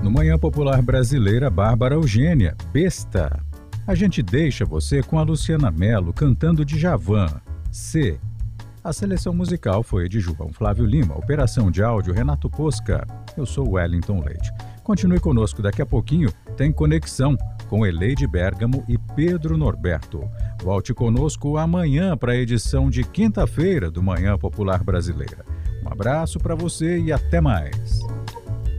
No Manhã Popular Brasileira, Bárbara Eugênia, Besta. A gente deixa você com a Luciana Mello cantando Djavan, C. A seleção musical foi de João Flávio Lima, operação de áudio Renato Posca. Eu sou Wellington Leite. Continue conosco, daqui a pouquinho tem Conexão com Eleide Bergamo e Pedro Norberto. Volte conosco amanhã para a edição de quinta-feira do Manhã Popular Brasileira. Um abraço para você e até mais.